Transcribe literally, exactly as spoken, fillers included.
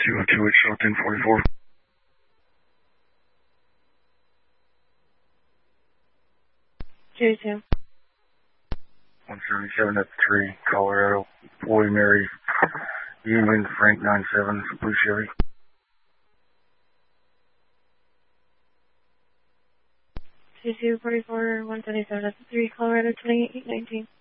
two oh two eight, South ten forty-four. two two. one seventy-seven at three, Colorado. Boy, Mary, Union, Frank nine seven, Blue Chevy. two two forty-four, one seventy-seven at three, Colorado twenty-eight nineteen.